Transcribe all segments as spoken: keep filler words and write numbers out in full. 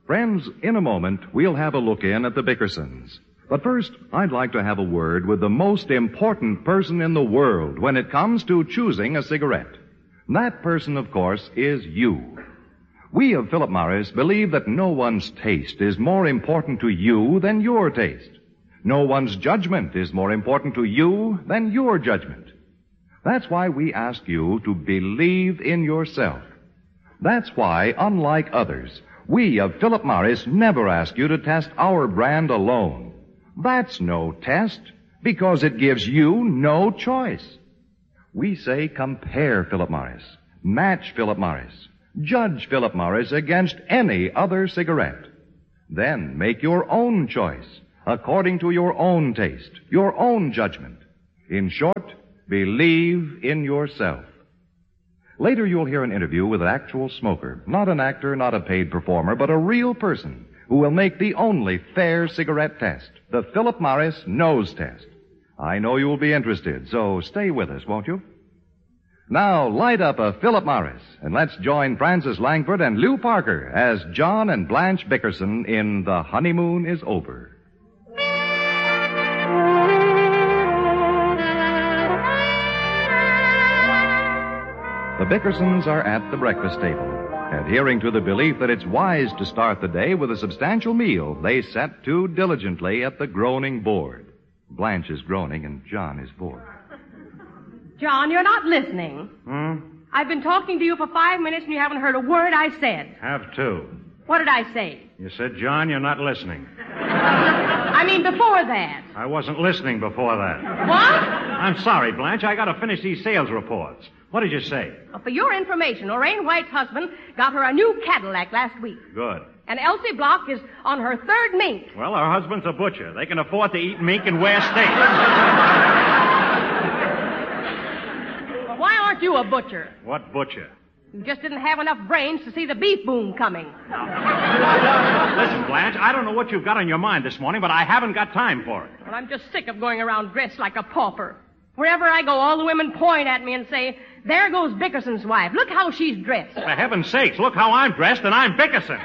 Friends, in a moment, we'll have a look in at the Bickersons. But first, I'd like to have a word with the most important person in the world when it comes to choosing a cigarette. That person, of course, is you. We of Philip Morris believe that no one's taste is more important to you than your taste. No one's judgment is more important to you than your judgment. That's why we ask you to believe in yourself. That's why, unlike others, we of Philip Morris never ask you to test our brand alone. That's no test, because it gives you no choice. We say compare Philip Morris, match Philip Morris, judge Philip Morris against any other cigarette. Then make your own choice, according to your own taste, your own judgment. In short, believe in yourself. Later you'll hear an interview with an actual smoker, not an actor, not a paid performer, but a real person who will make the only fair cigarette test, the Philip Morris nose test. I know you'll be interested, so stay with us, won't you? Now, light up a Philip Morris, and let's join Frances Langford and Lou Parker as John and Blanche Bickerson in The Honeymoon is Over. The Bickersons are at the breakfast table. Adhering to the belief that it's wise to start the day with a substantial meal, they set to diligently at the groaning board. Blanche is groaning and John is bored. John, you're not listening. Hmm? I've been talking to you for five minutes and you haven't heard a word I said. Have to. What did I say? You said, John, you're not listening. I mean before that. I wasn't listening before that. What? I'm sorry, Blanche. I gotta finish these sales reports. What did you say? Well, for your information, Lorraine White's husband got her a new Cadillac last week. Good. And Elsie Block is on her third mink. Well, her husband's a butcher. They can afford to eat mink and wear steak. Well, why aren't you a butcher? What butcher? You just didn't have enough brains to see the beef boom coming. Listen, Blanche, I don't know what you've got on your mind this morning, but I haven't got time for it. Well, I'm just sick of going around dressed like a pauper. Wherever I go, all the women point at me and say, there goes Bickerson's wife. Look how she's dressed. For heaven's sakes, look how I'm dressed, and I'm Bickerson.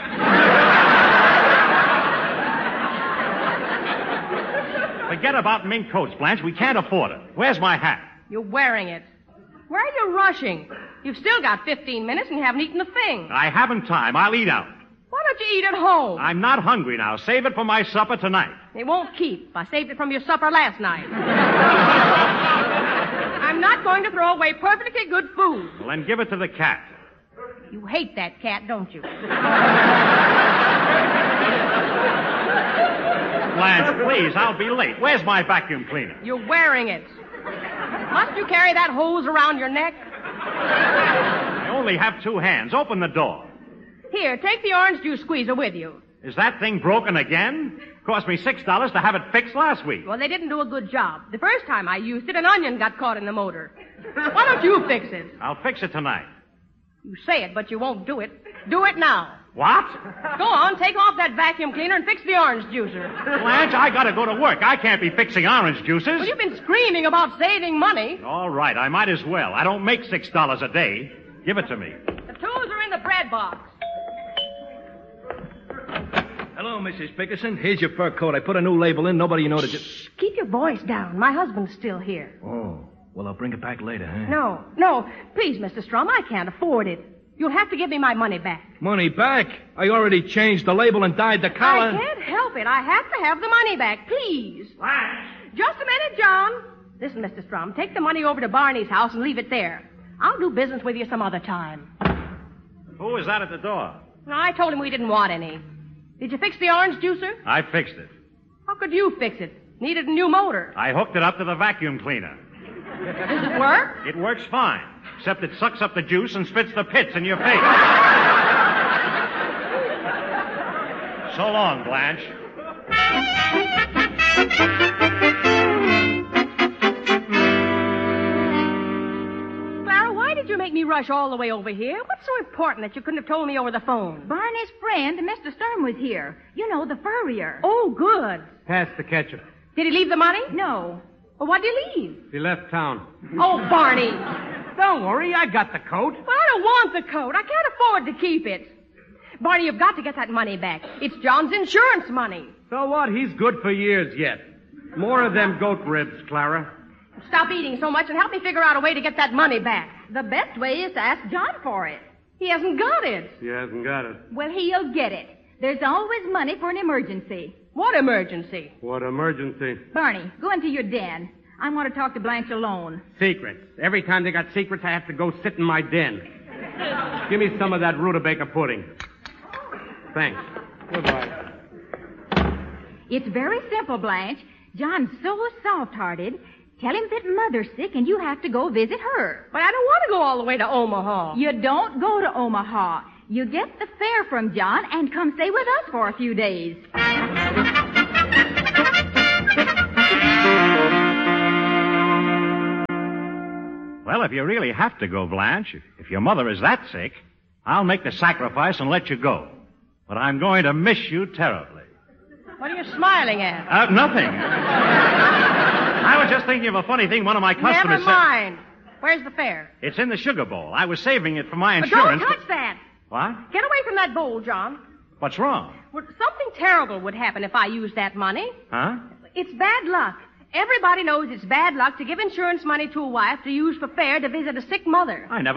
Forget about mink coats, Blanche. We can't afford it. Where's my hat? You're wearing it. Where are you rushing? You've still got fifteen minutes and you haven't eaten a thing. I haven't time. I'll eat out. Why don't you eat at home? I'm not hungry now. Save it for my supper tonight. It won't keep. I saved it from your supper last night. I'm not going to throw away perfectly good food. Well, then give it to the cat. You hate that cat, don't you? Blanche, please, I'll be late. Where's my vacuum cleaner? You're wearing it. Must you carry that hose around your neck? I only have two hands. Open the door. Here, take the orange juice squeezer with you. Is that thing broken again? Cost me six dollars to have it fixed last week. Well, they didn't do a good job. The first time I used it, an onion got caught in the motor. Why don't you fix it? I'll fix it tonight. You say it, but you won't do it. Do it now. What? Go on, take off that vacuum cleaner and fix the orange juicer. Blanche, I gotta go to work. I can't be fixing orange juices. Well, you've been screaming about saving money. All right, I might as well. I don't make six dollars a day. Give it to me. The tools are in the bread box. Hello, Missus Bickerson. Here's your fur coat. I put a new label in. Nobody noticed it. Shh, keep your voice down. My husband's still here. Oh, well, I'll bring it back later, huh? No, no. Please, Mister Strum, I can't afford it. You'll have to give me my money back. Money back? I already changed the label and dyed the collar. I can't help it. I have to have the money back, please. Blanche! Just a minute, John. Listen, Mister Strum, take the money over to Barney's house and leave it there. I'll do business with you some other time. Who is that at the door? I told him we didn't want any. Did you fix the orange juicer? I fixed it. How could you fix it? Needed a new motor. I hooked it up to the vacuum cleaner. Does it work? It works fine, except it sucks up the juice and spits the pits in your face. So long, Blanche. Clara, why did you make me rush all the way over here? What's so important that you couldn't have told me over the phone? Barney's friend, Mister Sturm, was here. You know, the furrier. Oh, good. Pass the ketchup. Did he leave the money? No. Well, what did he leave? He left town. Oh, Barney. Don't worry, I got the coat. Well, I don't want the coat. I can't afford to keep it. Barney, you've got to get that money back. It's John's insurance money. So what? He's good for years yet. More of them goat ribs, Clara. Stop eating so much and help me figure out a way to get that money back. The best way is to ask John for it. He hasn't got it. He hasn't got it. Well, he'll get it. There's always money for an emergency. What emergency? What emergency? Barney, go into your den. I want to talk to Blanche alone. Secrets. Every time they got secrets, I have to go sit in my den. Give me some of that rutabaga pudding. Thanks. Goodbye. It's very simple, Blanche. John's so soft-hearted. Tell him that Mother's sick and you have to go visit her. But I don't want to go all the way to Omaha. You don't go to Omaha. You get the fare from John and come stay with us for a few days. Well, if you really have to go, Blanche, if your mother is that sick, I'll make the sacrifice and let you go. But I'm going to miss you terribly. What are you smiling at? Uh, nothing. I was just thinking of a funny thing one of my customers Never mind. Where's the fare? said. It's in the sugar bowl. I was saving it for my But insurance. don't touch that. What? Get away from that bowl, John. What's wrong? Well, something terrible would happen if I used that money. Huh? It's bad luck. Everybody knows it's bad luck to give insurance money to a wife to use for fare to visit a sick mother. I never